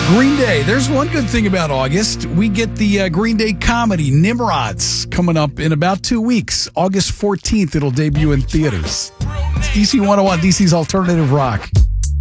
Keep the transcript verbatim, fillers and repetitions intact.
Green Day. There's one good thing about August. We get the uh, Green Day comedy, Nimrods, coming up in about two weeks. August fourteenth, it'll debut in theaters. It's D C one oh one, D C's Alternative Rock.